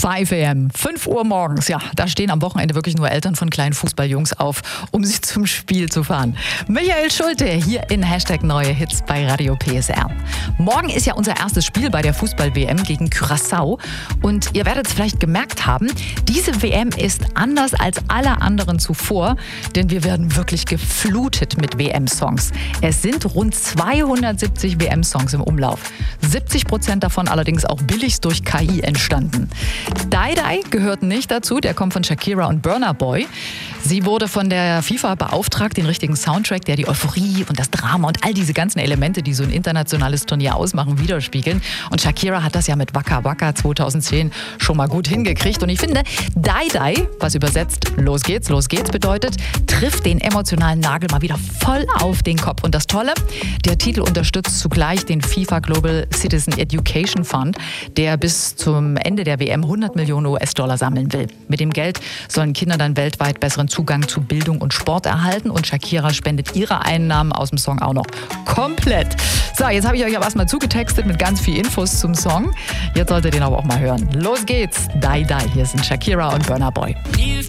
5 a.m., 5 Uhr morgens. Ja, da stehen am Wochenende wirklich nur Eltern von kleinen Fußballjungs auf, um sie zum Spiel zu fahren. Michael Schulte hier in #Neue Hits bei Radio PSR. Morgen ist ja unser erstes Spiel bei der Fußball-WM gegen Curaçao. Und ihr werdet es vielleicht gemerkt haben, diese WM ist anders als alle anderen zuvor, denn wir werden wirklich geflutet mit WM-Songs. Es sind rund 270 WM-Songs im Umlauf. 70% davon allerdings auch billigst durch KI entstanden. Die Die gehört nicht dazu, der kommt von Shakira und Burna Boy. Sie wurde von der FIFA beauftragt, den richtigen Soundtrack, der die Euphorie und das Drama und all diese ganzen Elemente, die so ein internationales Turnier ausmachen, widerspiegeln. Und Shakira hat das ja mit Waka Waka 2010 schon mal gut hingekriegt. Und ich finde, Die Die, was übersetzt los geht's bedeutet, trifft den emotionalen Nagel mal wieder voll auf den Kopf. Und das Tolle, der Titel unterstützt zugleich den FIFA Global Citizen Education Fund, der bis zum Ende der WM 100 Millionen US-Dollar sammeln will. Mit dem Geld sollen Kinder dann weltweit besseren Zugang zu Bildung und Sport erhalten. Und Shakira spendet ihre Einnahmen aus dem Song auch noch komplett. So, jetzt habe ich euch aber erstmal zugetextet mit ganz viel Infos zum Song. Jetzt solltet ihr den aber auch mal hören. Los geht's, Die Die. Hier sind Shakira und Burna Boy.